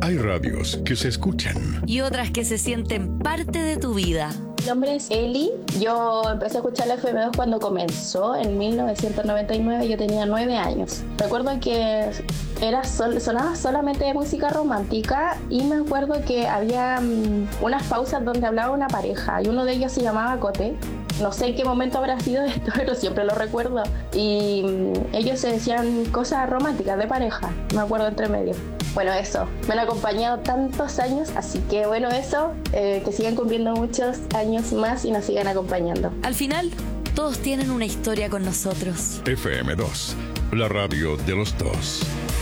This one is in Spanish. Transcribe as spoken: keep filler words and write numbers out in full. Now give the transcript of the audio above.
Hay radios que se escuchan y otras que se sienten parte de tu vida. Mi nombre es Eli. Yo empecé a escuchar la F M dos cuando comenzó, en mil novecientos noventa y nueve. Yo tenía nueve años. Recuerdo que era sol, sonaba solamente música romántica y me acuerdo que había um, unas pausas donde hablaba una pareja y uno de ellos se llamaba Cote. No sé en qué momento habrá sido esto, pero siempre lo recuerdo. Y um, ellos se decían cosas románticas de pareja, me acuerdo entre medio. Bueno, eso, me han acompañado tantos años, así que bueno, eso, eh, que sigan cumpliendo muchos años más y nos sigan acompañando. Al final, todos tienen una historia con nosotros. F M dos, la radio de los dos.